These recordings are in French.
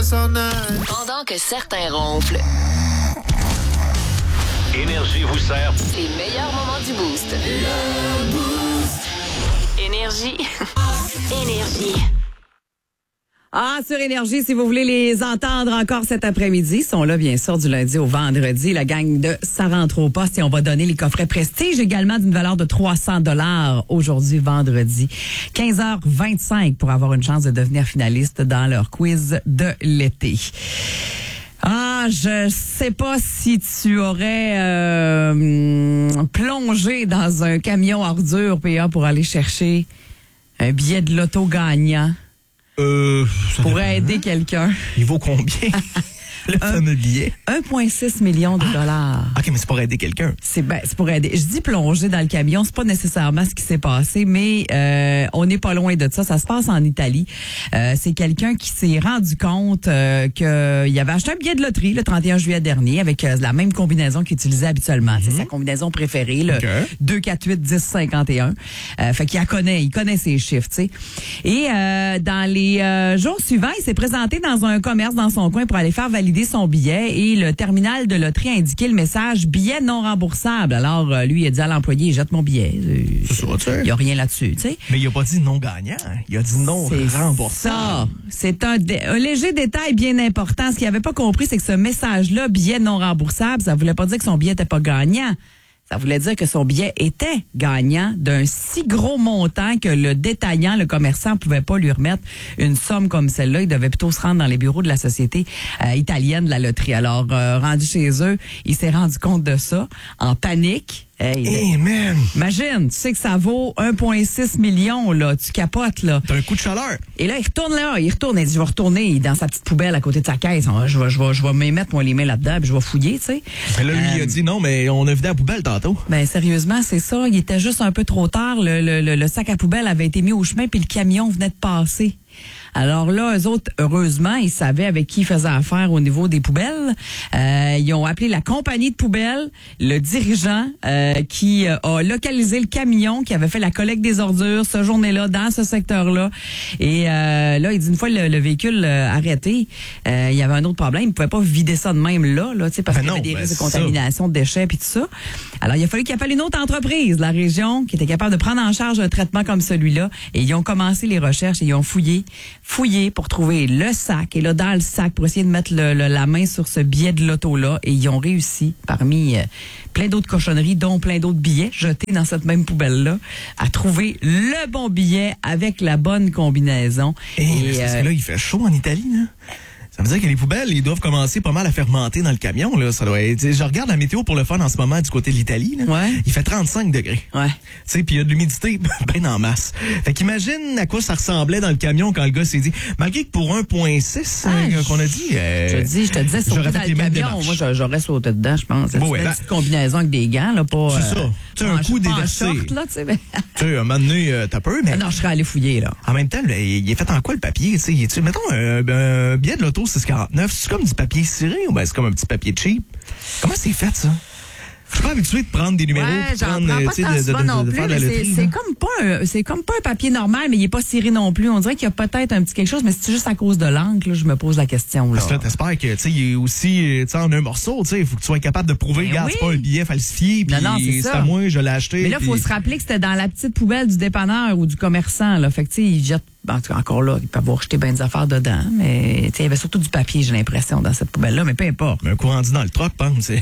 s'en aille. Pendant que certains ronflent, Énergie vous sert. les meilleurs moments du Boost. Énergie. Énergie. Ah, sur Énergie, si vous voulez les entendre encore cet après-midi, ils sont là, bien sûr, du lundi au vendredi. La gang de Ça rentre au poste et on va donner les coffrets Prestige également d'une valeur de 300 $ aujourd'hui, vendredi. 15h25 pour avoir une chance de devenir finaliste dans leur quiz de l'été. Ah, je sais pas si tu aurais plongé dans un camion ordure PA pour aller chercher un billet de loto gagnant. Pour aider quelqu'un. Il vaut combien? Le fameux billet. 1,6 million de dollars. OK, mais c'est pour aider quelqu'un. C'est pour aider. Je dis plonger dans le camion, c'est pas nécessairement ce qui s'est passé, mais on n'est pas loin de ça. Ça se passe en Italie. C'est quelqu'un qui s'est rendu compte qu'il avait acheté un billet de loterie le 31 juillet dernier avec la même combinaison qu'il utilisait habituellement. C'est sa combinaison préférée, le 2, 4, 8, 10, 51. Fait qu'il il connaît ses chiffres, tu sais. Et dans les jours suivants, il s'est présenté dans un commerce dans son coin pour aller faire valider son billet et le terminal de loterie a indiqué le message billet non remboursable. Alors lui il a dit à l'employé jette mon billet. C'est ça, tu sais. Il y a rien là-dessus, tu sais. Mais il a pas dit non gagnant, il a dit non remboursable. Ça, c'est un léger détail bien important. Ce qu'il avait pas compris, c'est que ce message-là, billet non remboursable, ça voulait pas dire que son billet était pas gagnant. Ça voulait dire que son billet était gagnant d'un si gros montant que le détaillant, le commerçant, pouvait pas lui remettre une somme comme celle-là. Il devait plutôt se rendre dans les bureaux de la société italienne de la loterie. Alors, rendu chez eux, il s'est rendu compte de ça en panique. Hey, man! Imagine, tu sais que ça vaut 1,6 million, là. Tu capotes, là. T'as un coup de chaleur. Et là, il retourne. Il dit, je vais retourner dans sa petite poubelle à côté de sa caisse. Je vais me mettre, moi, les mains là-dedans, puis je vais fouiller, tu sais. Mais là, lui, il a dit non, mais on a vidé la poubelle tantôt. Ben, sérieusement, c'est ça. Il était juste un peu trop tard. Le sac à poubelle avait été mis au chemin, puis le camion venait de passer. Alors là, eux autres, heureusement, ils savaient avec qui ils faisaient affaire au niveau des poubelles. Ils ont appelé la compagnie de poubelles, le dirigeant qui a localisé le camion qui avait fait la collecte des ordures ce journée-là dans ce secteur-là. Et là, il dit une fois le véhicule arrêté, il y avait un autre problème. Il pouvait pas vider ça de même là, tu sais, parce qu'il y avait des risques de contamination, de déchets puis tout ça. Alors, il a fallu qu'il appelle une autre entreprise de la région qui était capable de prendre en charge un traitement comme celui-là. Et ils ont commencé les recherches et ils ont fouillé pour trouver le sac. Et là, dans le sac, pour essayer de mettre la main sur ce billet de loto-là. Et ils ont réussi, parmi plein d'autres cochonneries, dont plein d'autres billets jetés dans cette même poubelle-là, à trouver le bon billet avec la bonne combinaison. Et parce que là, il fait chaud en Italie, là. Ça veut dire que les poubelles, ils doivent commencer pas mal à fermenter dans le camion, là. Ça doit être, je regarde la météo pour le fun en ce moment du côté de l'Italie, là. Ouais. Il fait 35 degrés. Ouais. Tu sais, puis il y a de l'humidité ben en masse. Fait qu'imagine à quoi ça ressemblait dans le camion quand le gars s'est dit, malgré que pour 1,6 qu'on a dit, je te disais sauter dans le camion. Moi, j'aurais sauté dedans, je pense. C'est une petite combinaison avec des gants, là, pas. C'est ça. Tu sais, un coup déversé. Tu sais, un moment donné, t'as peur, mais. Non, je serais allé fouiller, là. En même temps, là, il est fait en quoi le papier, tu sais? Mettons, un billet de l'auto 649, c'est comme du papier ciré ou ben c'est comme un petit papier cheap? Comment c'est fait, ça? Je suis pas habitué de prendre des numéros ouais, j'en prends pas tant souvent non plus, faire de la loterie. C'est comme pas un papier normal, mais il est pas ciré non plus. On dirait qu'il y a peut-être un petit quelque chose, mais c'est juste à cause de l'encre, là, je me pose la question. Là. Parce que là, t'espères que, tu sais, il est aussi, tu sais, en un morceau, tu sais, il faut que tu sois capable de prouver, regarde, c'est pas un billet falsifié, puis c'est à moi, je l'ai acheté. Mais là, il faut se rappeler que c'était dans la petite poubelle du dépanneur ou du commerçant, là. Fait que, tu sais, il jette. En tout cas, encore là, il peut avoir jeté bien des affaires dedans, mais il y avait surtout du papier, j'ai l'impression, dans cette poubelle-là, mais peu importe. Mais un courant dit dans le troc, pense, c'est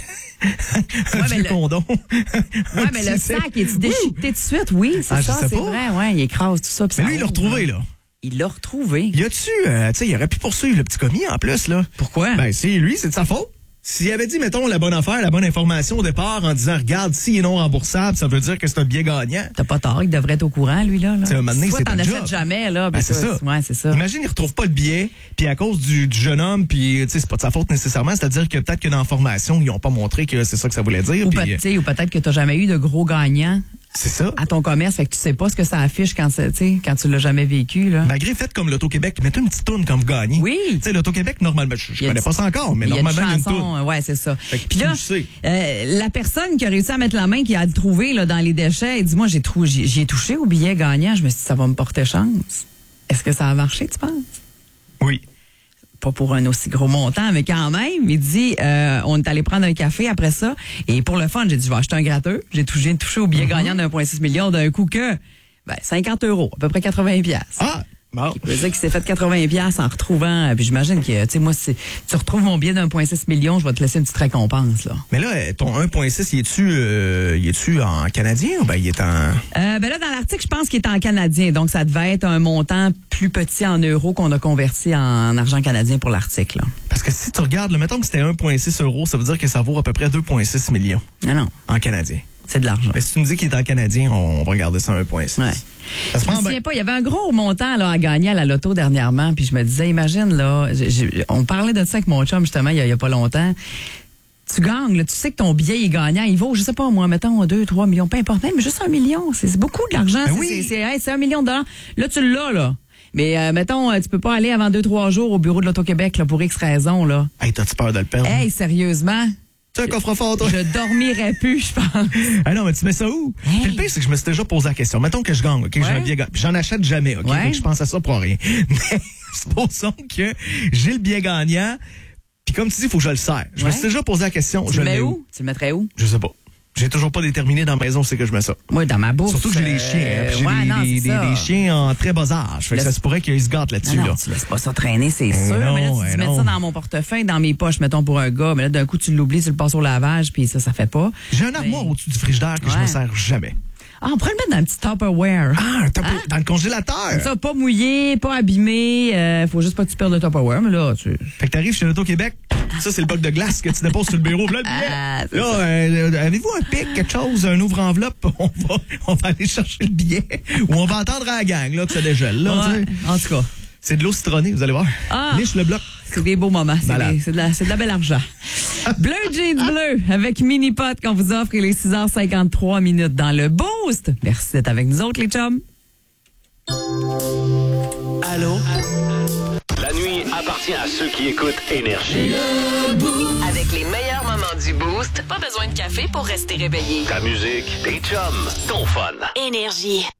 un vieux condom. Ouais, mais le sac, est-tu déchiqueté tout de suite? Oui, c'est ça, c'est vrai, ouais, il écrase tout ça. Mais lui, il l'a retrouvé, là. Il l'a retrouvé. Y a-tu, tu sais, il aurait pu poursuivre le petit commis en plus, là. Pourquoi? Ben, c'est lui, c'est de sa faute. S'il avait dit, mettons, la bonne affaire, la bonne information au départ en disant, regarde, s'il est non remboursable, ça veut dire que c'est un billet gagnant. T'as pas tort, il devrait être au courant, lui, là. Un moment donné, toi, t'en achètes jamais, là. Ben, c'est ça. Ouais, c'est ça. Imagine, il retrouve pas le billet, puis à cause du jeune homme, puis, tu sais, c'est pas de sa faute nécessairement, c'est-à-dire que peut-être que dans la formation, ils ont pas montré que c'est ça que ça voulait dire. Ou peut-être que t'as jamais eu de gros gagnants. C'est ça. À ton commerce, fait que tu sais pas ce que ça affiche quand tu l'as jamais vécu, là. Malgré fait comme l'Auto-Québec, mettez une petite tourne quand vous gagnez. Oui. Tu sais, l'Auto-Québec, normalement, je connais pas ça encore, mais normalement, il y a une tourne. Ouais, c'est ça. Puis là, la personne qui a réussi à mettre la main, qui a trouvé, là, dans les déchets, elle dit, moi, j'y ai touché au billet gagnant, je me suis dit, ça va me porter chance. Est-ce que ça a marché, tu penses? Oui. pas pour un aussi gros montant, mais quand même, il dit, on est allé prendre un café après ça, et pour le fun, j'ai dit, je vais acheter un gratteux. J'ai touché au billet gagnant d'1,6 million d'un coup que, 50 €, à peu près 80 $. Ah! Bon. Ça veut dire qu'il s'est fait 80 $ en retrouvant. Puis j'imagine que, tu sais, moi, si tu retrouves mon billet d'1,6 million, je vais te laisser une petite récompense, là. Mais là, ton 1,6, il est-tu en canadien ou il est en... Là, dans l'article, je pense qu'il est en canadien. Donc, ça devait être un montant plus petit en euros qu'on a converti en argent canadien pour l'article, là. Parce que si tu regardes, là, mettons que c'était 1,6 €, ça veut dire que ça vaut à peu près 2,6 millions. Non. En canadien. C'est de l'argent. Mais si tu me dis qu'il est en canadien, on va regarder ça à 1,6. Ouais. Ça se Je me prend souviens pas, il y avait un gros montant là, à gagner à la loto dernièrement, puis je me disais, imagine, là, on parlait de ça avec mon chum justement il y a pas longtemps. Tu gagnes, là, tu sais que ton billet est gagnant, il vaut, je sais pas moi, mettons 2-3 millions, peu importe, mais juste 1 million, c'est beaucoup de l'argent, c'est 1 million de dollars. Là, tu l'as, là. Mais mettons, tu peux pas aller avant 2-3 jours au bureau de l'Auto-Québec là, pour X raison, là. Hey, t'as-tu peur de le perdre? Hey, sérieusement? Tu as un coffre-fort, toi? Je dormirais plus, je pense. Ah non, mais tu mets ça où? Hey. Puis le pire, c'est que je me suis déjà posé la question. Mettons que je gagne, OK? J'ai un billet gagnant. J'en achète jamais, OK? Ouais. Fait que je pense à ça pour rien. Mais supposons que j'ai le billet gagnant, puis comme tu dis, il faut que je le serre. Je me suis déjà posé la question. Tu je le mets mets où? Tu le mettrais où? Je sais pas. J'ai toujours pas déterminé dans la maison où c'est que je mets ça. Moi, dans ma bourse. Surtout que j'ai des chiens. Puis j'ai des chiens en très bas âge. Fait que ça se pourrait qu'ils se gâtent là-dessus. Non, là. tu laisses pas ça traîner, c'est sûr. Non, Mais là, tu mets ça dans mon portefeuille, dans mes poches, mettons, pour un gars. Mais là, d'un coup, tu l'oublies, tu le passes au lavage, puis ça fait pas. J'ai un armoire au-dessus du frigidaire que je me sers jamais. Ah, on pourrait le mettre dans un petit Tupperware. Ah, dans le congélateur. Comme ça, pas mouillé, pas abîmé. Faut juste pas que tu perdes le Tupperware, mais là, tu... Fait que t'arrives chez l'Auto-Québec, ça, c'est le bloc de glace que tu déposes sur le bureau. Là, le billet. Là, avez-vous un pic, quelque chose, un ouvre-enveloppe? On va aller chercher le billet. Ou on va attendre à la gang, là, que ça dégèle. Là, Ouais, en tout cas. C'est de l'eau citronnée, vous allez voir. Liche le bloc. C'est des beaux moments. C'est de la belle argent. Bleu Jeans Bleu avec Mini Pot qu'on vous offre. Il est 6h53 minutes dans le Boost. Merci d'être avec nous autres, les chums. Allô? La nuit appartient à ceux qui écoutent Énergie. Avec les meilleurs moments du Boost, pas besoin de café pour rester réveillé. Ta musique, tes chums, ton fun. Énergie.